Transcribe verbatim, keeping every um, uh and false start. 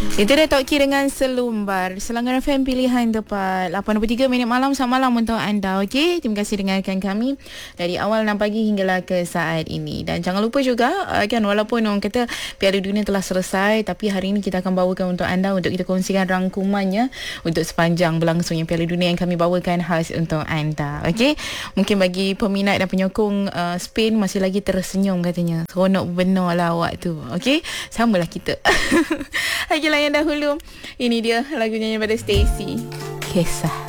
Itu dah Tok Ki dengan Selumbar. Selangor F M pilihan tepat lapan dua puluh tiga minit malam. Selamat malam untuk anda. Okey, terima kasih dengarkan kami dari awal enam pagi hinggalah ke saat ini. Dan jangan lupa juga uh, kan, walaupun orang kata Piala Dunia telah selesai, tapi hari ini kita akan bawakan untuk anda, untuk kita kongsikan rangkumannya untuk sepanjang berlangsungnya Piala Dunia yang kami bawakan khas untuk anda. Okey, mungkin bagi peminat dan penyokong uh, Spain masih lagi tersenyum katanya. Seronok benar lah awak tu. Okey, samalah kita. Okey, yang dahulu ini dia lagunya daripada Stacy, Kisah.